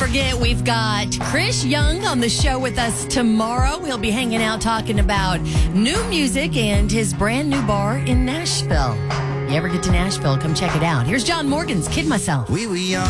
forget, we've got Chris Young on the show with us tomorrow. He'll be hanging out talking about new music and his brand new bar in Nashville. You ever get to Nashville, come check it out. Here's John Morgan's Kid Myself. We were young.